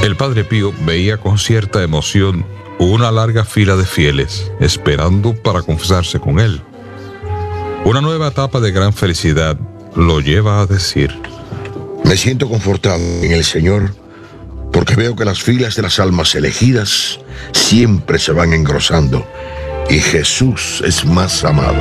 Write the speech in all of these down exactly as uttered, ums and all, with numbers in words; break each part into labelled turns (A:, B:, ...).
A: El padre Pío veía con cierta emoción una larga fila de fieles esperando para confesarse con él. Una nueva etapa de gran felicidad lo lleva a decir:
B: me siento confortado en el Señor, porque veo que las filas de las almas elegidas siempre se van engrosando y Jesús es más amado.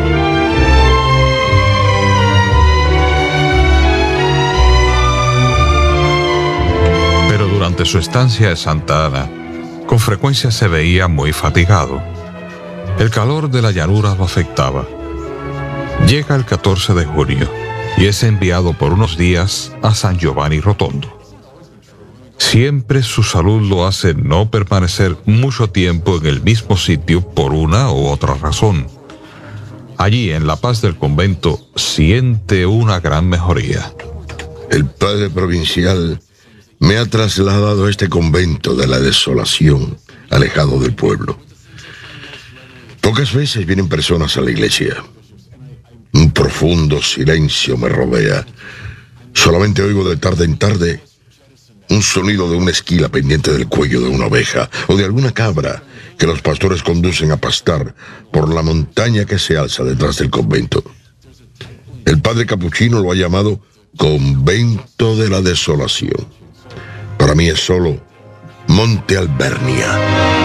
A: Pero durante su estancia en Santa Ana, con frecuencia se veía muy fatigado. El calor de la llanura lo afectaba. Llega el catorce de junio y es enviado por unos días a San Giovanni Rotondo. Siempre su salud lo hace no permanecer mucho tiempo en el mismo sitio por una u otra razón. Allí, en la paz del convento, siente una gran mejoría.
B: El padre provincial me ha trasladado a este convento de la desolación, alejado del pueblo. Pocas veces vienen personas a la iglesia. Un profundo silencio me rodea. Solamente oigo de tarde en tarde un sonido de una esquila pendiente del cuello de una oveja o de alguna cabra que los pastores conducen a pastar por la montaña que se alza detrás del convento. El padre capuchino lo ha llamado Convento de la Desolación. Para mí es solo Monte Albernia.